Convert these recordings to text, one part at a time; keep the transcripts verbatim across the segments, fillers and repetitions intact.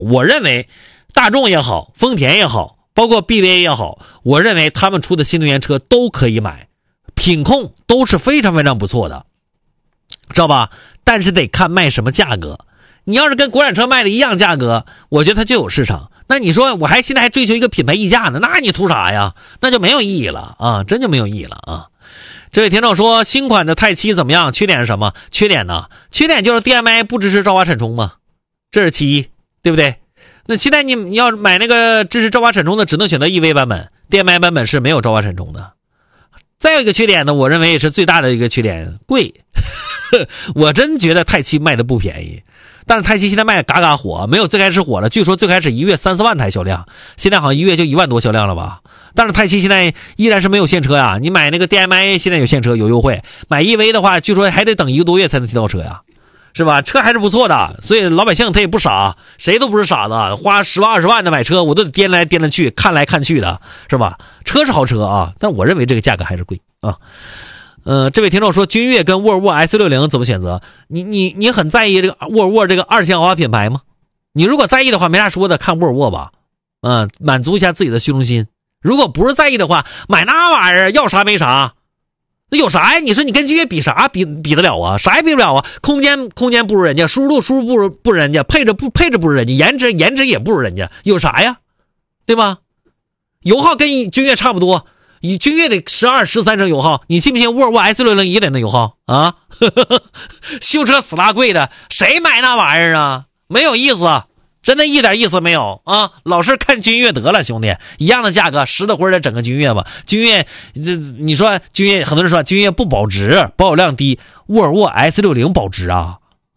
我认为大众也好，丰田也好，包括 B V A 也好，我认为他们出的新能源车都可以买，品控都是非常非常不错的，知道吧？但是得看卖什么价格。你要是跟国产车卖的一样价格，我觉得它就有市场。那你说我还现在还追求一个品牌溢价呢，那你图啥呀？那就没有意义了啊，真就没有意义了啊。这位听众说，新款的泰七怎么样？缺点是什么？缺点呢？缺点就是 D M I 不支持兆瓦闪充嘛，这是其一，对不对？那现在你你要买那个支持兆瓦闪充的，只能选择 E V 版本 ，D M I 版本是没有兆瓦闪充的。再有一个缺点呢，我认为也是最大的一个缺点，贵。我真觉得泰七卖的不便宜，但是泰七现在卖的嘎嘎火，没有最开始火了。据说最开始一月三四万台销量，现在好像一月就一万多销量了吧？但是泰七现在依然是没有现车呀。你买那个 D M I 现在有现车有优惠，买 E V 的话，据说还得等一个多月才能提到车呀，是吧？车还是不错的，所以老百姓他也不傻，谁都不是傻子，花十万二十万的买车，我都得颠来颠来去，看来看去的，是吧？车是好车啊，但我认为这个价格还是贵啊。呃，这位听众说，君越跟沃尔沃 S 六十 怎么选择？你你你很在意这个沃尔沃这个二线豪华品牌吗？你如果在意的话，没啥说的，看沃尔沃吧，嗯、呃，满足一下自己的虚荣心。如果不是在意的话，买那玩意儿要啥没啥，那有啥呀？你说你跟君越比啥比比得了啊？啥也比不了啊！空间空间不如人家，输入度输入不如不如人家，配置不配置不如人家，颜值颜值也不如人家，有啥呀？对吧？油耗跟君越差不多。你君越得十二、十三升油耗，你信不信沃尔沃 S 六十 也得那油耗啊？修车死拉贵的，谁买那玩意儿啊？没有意思，真的一点意思没有啊！老是看君越得了，兄弟，一样的价格，实的回的整个君越吧。君越，这你说君越，很多人说君越不保值，保有量低，沃尔沃 S 六十 保值啊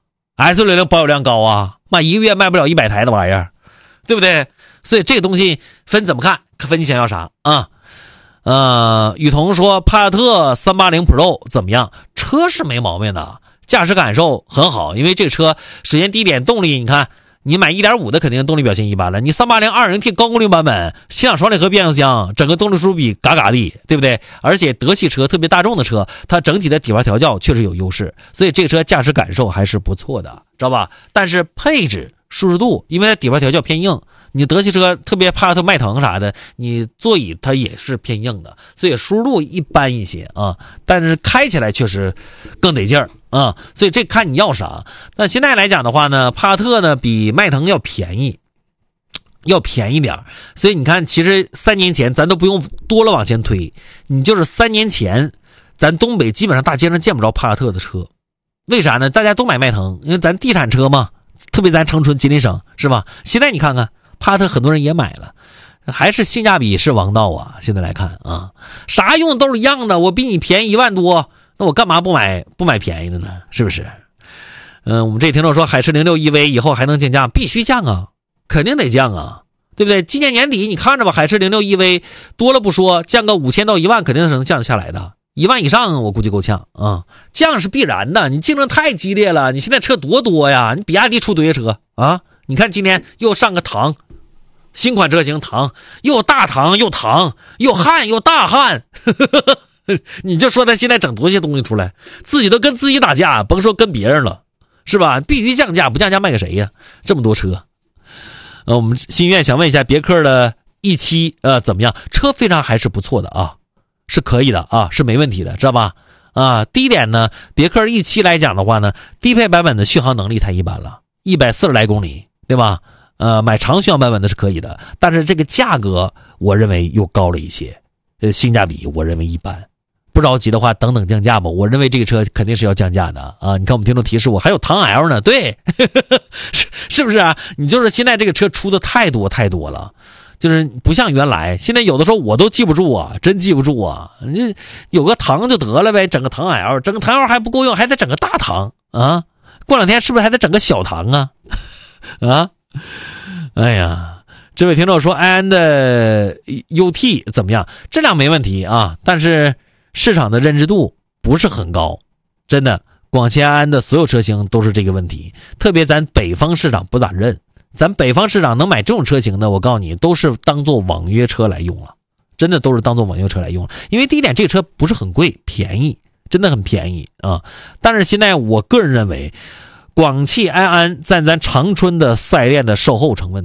，S 六十 保有量高啊，妈一个月卖不了一百台的玩意儿，对不对？所以这个东西分怎么看，分你想要啥啊？呃，雨桐说帕萨特三八零 Pro 怎么样？车是没毛病的，驾驶感受很好，因为这个车首先第一点动力，你看你买 一点五 的肯定动力表现一般了，你三八零 二点零 T 高功率版本，新朗双离合变速箱，整个动力输出比嘎嘎地，对不对？而且德系车特别大众的车，它整体的底盘调教确实有优势，所以这个车驾驶感受还是不错的，知道吧？但是配置舒适度，因为它底盘调教偏硬，你德系车特别帕萨特迈腾啥的，你座椅它也是偏硬的，所以舒适度一般一些啊，但是开起来确实更得劲儿啊，所以这看你要啥。那现在来讲的话呢，帕萨特呢比迈腾要便宜，要便宜点，所以你看，其实三年前咱都不用多了往前推，你就是三年前，咱东北基本上大街上见不着帕萨特的车，为啥呢？大家都买迈腾，因为咱地产车嘛，特别咱长春吉林省是吧？现在你看看。帕萨特很多人也买了，还是性价比是王道啊！现在来看啊，啥用都是一样的，我比你便宜一万多，那我干嘛不买不买便宜的呢？是不是？嗯、呃，我们这听众说海狮零六 E V 以后还能降价，必须降啊，肯定得降啊，对不对？今年年底你看着吧，海狮零六 E V 多了不说，降个五千到一万肯定是能降得下来的，一万以上我估计够呛啊，降是必然的，你竞争太激烈了，你现在车多多呀，你比亚迪出堆车啊，你看今天又上个唐。新款车型唐，又大唐又唐，又汉又大汉，你就说他现在整多些东西出来，自己都跟自己打架，甭说跟别人了，是吧？必须降价，不降价卖给谁呀？这么多车，呃，我们心愿想问一下别克的 E 七，呃，怎么样？车非常还是不错的啊，是可以的啊，是没问题的，知道吧？啊，第一点呢，别克 E 七来讲的话呢，低配版本的续航能力太一般了，一百四十来公里，对吧？呃，买长续航版本的是可以的，但是这个价格我认为又高了一些，呃，性价比我认为一般。不着急的话，等等降价吧。我认为这个车肯定是要降价的啊！你看我们听众提示我还有唐 L 呢，对，是是不是啊？你就是现在这个车出的太多太多了，就是不像原来。现在有的时候我都记不住啊，真记不住啊！你有个唐就得了呗，整个唐 L， 整个唐 L 还不够用，还得整个大唐啊！过两天是不是还得整个小唐啊？啊！哎呀，这位听众说安安的 U T 怎么样？质量没问题啊，但是市场的认知度不是很高，真的。广汽安安的所有车型都是这个问题，特别咱北方市场不咋认。咱北方市场能买这种车型的，我告诉你，都是当做网约车来用了，真的都是当做网约车来用了。因为第一点，这个车不是很贵，便宜，真的很便宜啊。但是现在我个人认为， 广汽埃安在咱长春的赛链的售后成分。